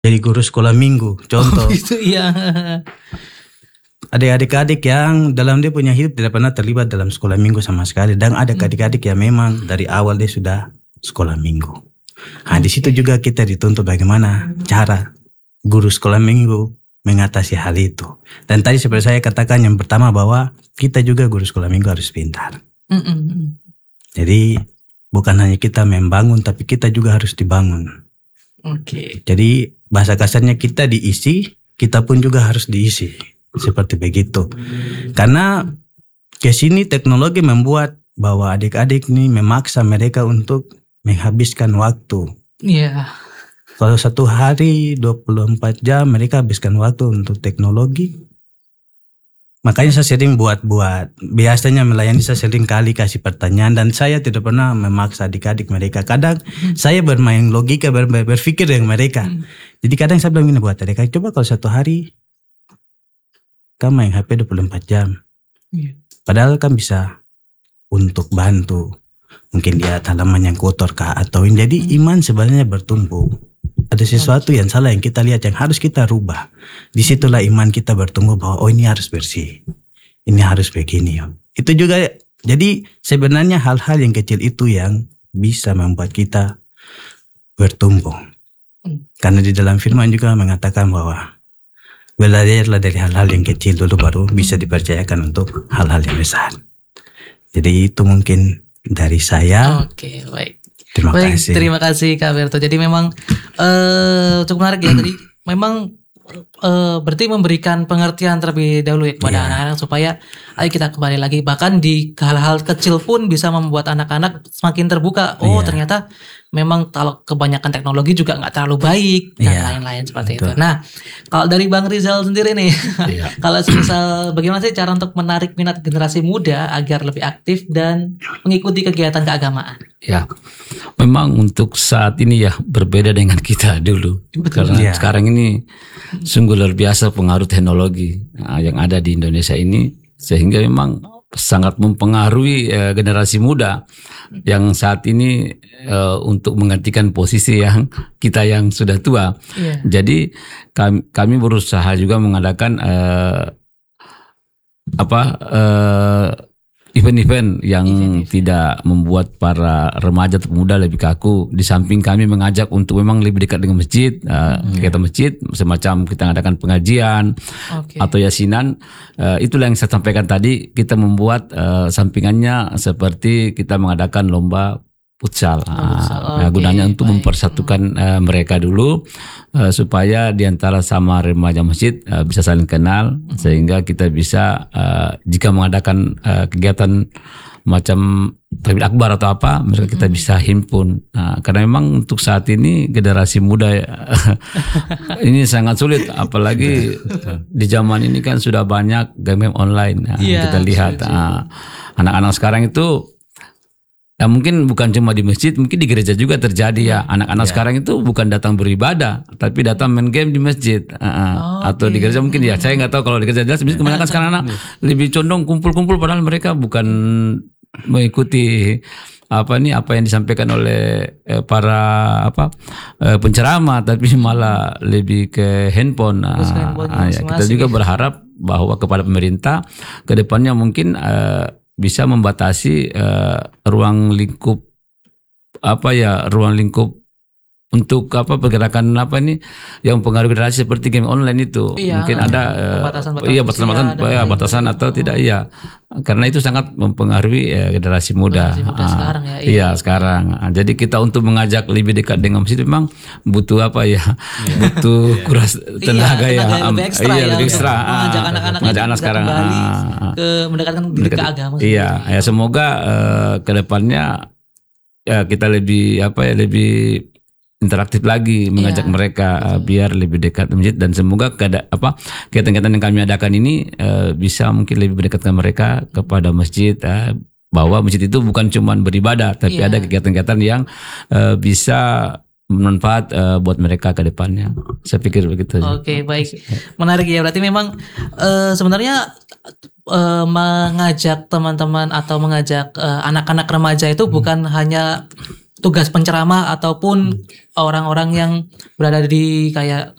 jadi guru sekolah minggu. Contoh, Itu ya. adik-adik yang dalam dia punya hidup tidak pernah terlibat dalam sekolah minggu sama sekali. Dan ada adik-adik yang memang dari awal dia sudah sekolah minggu. Nah, di situ juga kita dituntut bagaimana cara guru sekolah minggu mengatasi hal itu. Dan tadi seperti saya katakan yang pertama bahwa kita juga guru sekolah minggu harus pintar. Jadi bukan hanya kita membangun, tapi kita juga harus dibangun. Jadi bahasa kasarnya kita diisi, kita pun juga harus diisi. Seperti begitu. Karena kesini teknologi membuat bahwa adik-adik ini memaksa mereka untuk menghabiskan waktu. Iya. Kalau satu hari 24 jam mereka habiskan waktu untuk teknologi. Makanya saya sering buat-buat. Biasanya melayani saya sering kali kasih pertanyaan dan saya tidak pernah memaksa adik-adik mereka. Kadang saya bermain logika, berpikir dengan mereka. Jadi kadang saya bilang gini buat adik-adik, coba kalau satu hari kamu main HP 24 jam. Padahal kan bisa untuk bantu. Mungkin dia tanaman yang kotor kah atau jadi iman sebenarnya bertumbuh. Ada sesuatu yang salah yang kita lihat yang harus kita rubah. Disitulah iman kita bertumbuh bahwa oh ini harus bersih. Ini harus begini. Itu juga jadi sebenarnya hal-hal yang kecil itu yang bisa membuat kita bertumbuh. Karena di dalam firman juga mengatakan bahwa belajarlah dari hal-hal yang kecil dulu baru bisa dipercayakan untuk hal-hal yang besar. Jadi itu mungkin dari saya. Oke, baik. Terima kasih Kak Berto. Jadi memang cukup menarik ya. Tadi memang berarti memberikan pengertian terlebih dahulu ya kepada anak-anak supaya ayo kita kembali lagi. Bahkan di hal-hal kecil pun bisa membuat anak-anak semakin terbuka. Oh ternyata memang kalau kebanyakan teknologi juga nggak terlalu baik dan lain-lain seperti itu. Nah kalau dari Bang Rizal sendiri nih, kalau misal bagaimana sih cara untuk menarik minat generasi muda agar lebih aktif dan mengikuti kegiatan keagamaan? Ya, memang untuk saat ini ya berbeda dengan kita dulu. Karena sekarang ini sungguh luar biasa pengaruh teknologi yang ada di Indonesia ini, sehingga memang sangat mempengaruhi generasi muda yang saat ini untuk menggantikan posisi yang kita yang sudah tua. Jadi kami berusaha juga mengadakan event-event yang tidak membuat para remaja atau pemuda lebih kaku. Di samping kami mengajak untuk memang lebih dekat dengan masjid, kegiatan masjid, semacam kita mengadakan pengajian atau yasinan. Itulah yang saya sampaikan tadi, kita membuat sampingannya seperti kita mengadakan lomba futsal. Gunanya untuk mempersatukan mereka dulu supaya diantara sama remaja masjid bisa saling kenal, sehingga kita bisa jika mengadakan kegiatan macam takbir akbar atau apa, mereka kita bisa himpun. Karena memang untuk saat ini generasi muda ini sangat sulit, apalagi di zaman ini kan sudah banyak game online. Kita lihat anak-anak sekarang itu mungkin bukan cuma di masjid, mungkin di gereja juga terjadi ya. Anak-anak sekarang itu bukan datang beribadah, tapi datang main game di masjid. Atau di gereja mungkin ya. Saya nggak tahu kalau di gereja jelas. Kebanyakan sekarang anak lebih condong kumpul-kumpul, padahal mereka bukan mengikuti apa yang disampaikan oleh para penceramah, tapi malah lebih ke handphone. Kita juga berharap bahwa kepada pemerintah ke depannya mungkin bisa membatasi ruang lingkup untuk pergerakan yang pengaruh generasi seperti game online itu. Mungkin ada batasan atau tidak karena itu sangat mempengaruhi generasi muda sekarang ya. Sekarang. Jadi kita untuk mengajak lebih dekat dengan masjid memang butuh butuh kuras tenaga lebih ekstra mengajak anak sekarang ke mendekatkan diri ke agama. Semoga ke depannya kita lebih interaktif lagi mengajak mereka biar lebih dekat masjid, dan semoga kegiatan-kegiatan yang kami adakan ini bisa mungkin lebih mendekatkan mereka kepada masjid, bahwa masjid itu bukan cuma beribadah, tapi ada kegiatan-kegiatan yang bisa bermanfaat buat mereka ke depannya. Saya pikir begitu. Oke, baik. Menarik ya. Berarti memang sebenarnya mengajak teman-teman atau mengajak anak-anak remaja itu bukan hanya tugas penceramah ataupun orang-orang yang berada di kayak